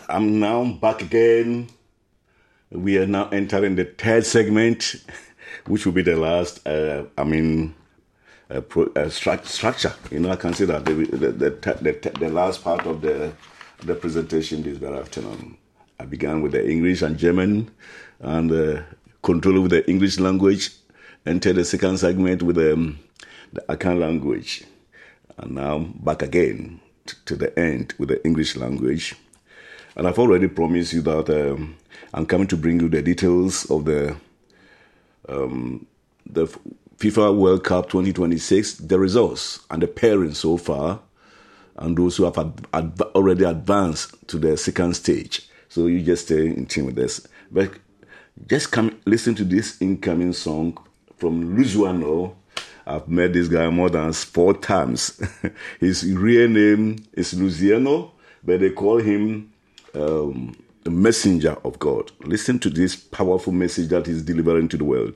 I'm now back again. We are now entering the third segment, which will be the last. Structure. I can say that the last part of the presentation this very afternoon. I began with the English and German, and control with the English language. Entered the second segment with the Akan language, and now back again to the end with the English language. And I've already promised you that I'm coming to bring you the details of the FIFA World Cup 2026, the results and the pairings so far, and those who have already advanced to the second stage. So you just stay in tune with this. But just come listen to this incoming song from Luciano. I've met this guy more than 4 times. His real name is Luciano, but they call him the messenger of God. Listen to this powerful message that he's delivering to the world.